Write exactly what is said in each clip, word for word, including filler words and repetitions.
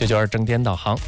九九二正点导航。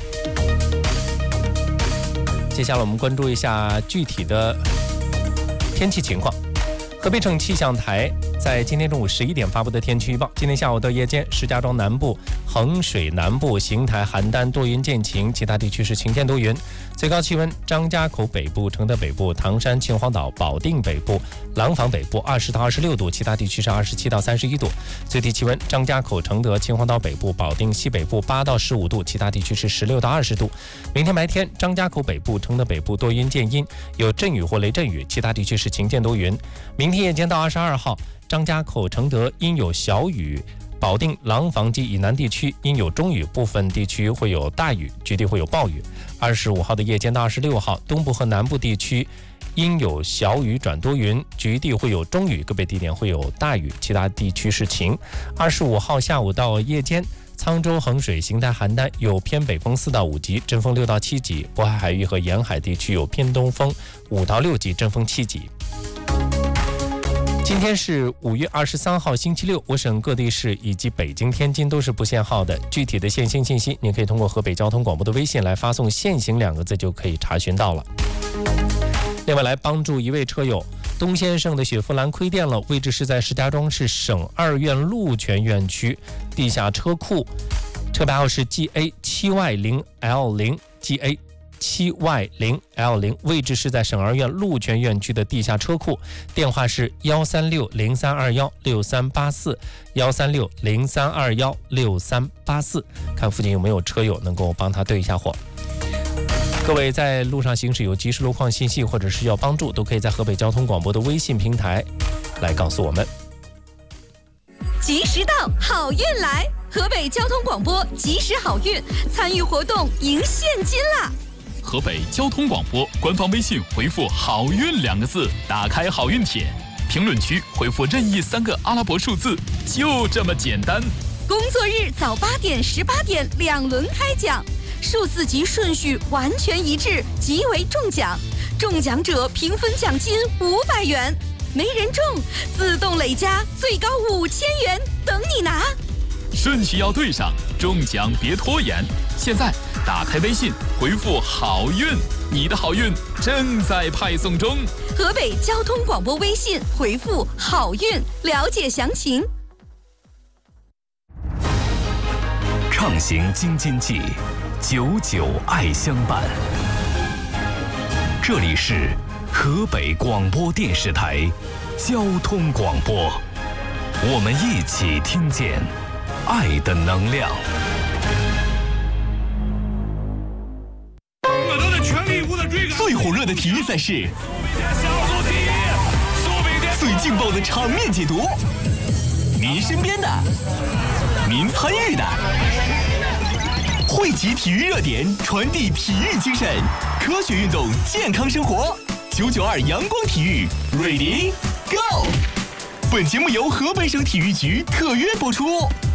接下来我们关注一下具体的天气情况。河北省气象台在今天中午十一点发布的天气预报：今天下午到夜间，石家庄南部、衡水南部、邢台、邯郸多云见晴，其他地区是晴间多云。最高气温：张家口北部、承德北部、唐山、秦皇岛、保定北部、廊坊北部二十到二十六度，其他地区是二十七到三十一度。最低气温：张家口、承德、秦皇岛北部、保定西北部八到十五度，其他地区是十六到二十度。明天白天，张家口北部、承德北部多云见阴，有阵雨或雷阵雨，其他地区是晴间多云。明天夜间到二十二号，张家口、承德阴有小雨，保定、廊坊及以南地区阴有中雨，部分地区会有大雨，局地会有暴雨。二十五号的夜间到二十六号，东部和南部地区阴有小雨转多云，局地会有中雨，个别地点会有大雨，其他地区是晴。二十五号下午到夜间，沧州、衡水、邢台、邯郸有偏北风四到五级，阵风六到七级；渤海海域和沿海地区有偏东风五到六级，阵风七级。今天是五月二十三号星期六，我省各地市以及北京、天津都是不限号的。具体的限行信息，您可以通过河北交通广播的微信来发送"限行"两个字就可以查询到了。另外，来帮助一位车友，东先生的雪佛兰亏电了，位置是在石家庄市省二院鹿泉院区地下车库，车牌号是 G A 七 Y 零 L 零 G A。七 Y 零 L 零，位置是在省二院鹿泉院区的地下车库，电话是幺三六零三二幺六三八四，幺三六零三二幺六三八四，看附近有没有车友能够帮他对一下货。各位在路上行驶有即时路况信息或者是要帮助，都可以在河北交通广播的微信平台来告诉我们。 及时到，好运来！河北交通广播及时好运，参与活动赢现金啦！ 河北交通广播官方微信回复"好运"两个字，打开好运帖，评论区回复任意三个阿拉伯数字，就这么简单。 工作日早八点、十八点两轮开奖，数字及顺序完全一致，即为中奖。中奖者平分奖金五百元，没人中自动累加最高五千元，等你拿。 顺序要对上，中奖别拖延。现在打开微信，回复"好运"，你的好运正在派送中。 河北交通广播微信回复"好运"，了解详情。 畅行京津冀，久久爱相伴。这里是河北广播电视台交通广播，我们一起听见爱的能量。最火热的体育赛事，最劲爆的场面解读，您身边的，您参与的，汇集体育热点，传递体育精神，科学运动，健康生活。九九二阳光体育 ，Ready Go！ 本节目由河北省体育局特约播出。